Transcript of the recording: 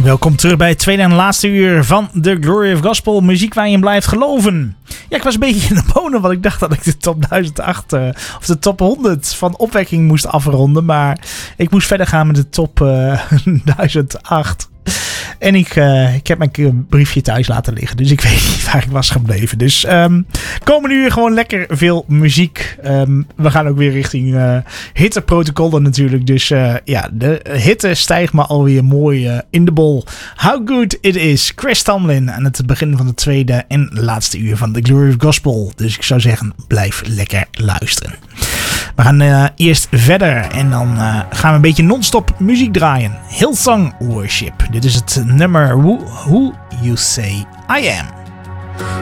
Welkom terug bij het tweede en laatste uur van The Glory of Gospel. Muziek waar je in blijft geloven. Ja, ik was een beetje in de bonen, want ik dacht dat ik de top 1008 of de top 100 van Opwekking moest afronden. Maar ik moest verder gaan met de top 1008. En ik heb mijn briefje thuis laten liggen. Dus ik weet niet waar ik was gebleven. Dus komende uur gewoon lekker veel muziek. We gaan ook weer richting hitteprotocollen natuurlijk. Dus ja, de hitte stijgt maar alweer mooi in de bol. How Good It Is. Chris Tomlin aan het begin van de tweede en laatste uur van The Glory of Gospel. Dus ik zou zeggen, blijf lekker luisteren. We gaan eerst verder en dan gaan we een beetje non-stop muziek draaien. Hillsong Worship. Dit is het nummer Who You Say I Am.